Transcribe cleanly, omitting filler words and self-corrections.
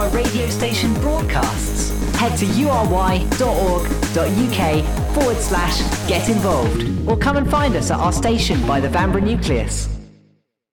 our radio station broadcasts, head to ury.org.uk/get involved, or come and find us at our station by the Vanbrugh Nucleus.